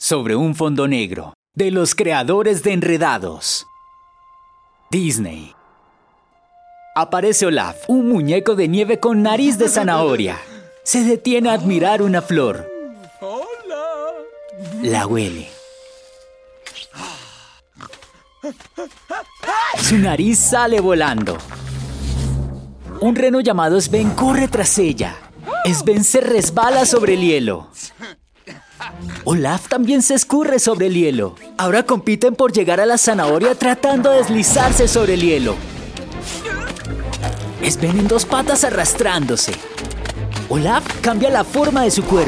sobre un fondo negro, de los creadores de Enredados. Disney. Aparece Olaf, un muñeco de nieve con nariz de zanahoria. Se detiene a admirar una flor. ¡Hola! La huele. Su nariz sale volando. Un reno llamado Sven corre tras ella. Sven se resbala sobre el hielo. Olaf también se escurre sobre el hielo. Ahora compiten por llegar a la zanahoria tratando de deslizarse sobre el hielo. Sven en dos patas arrastrándose. Olaf cambia la forma de su cuerpo.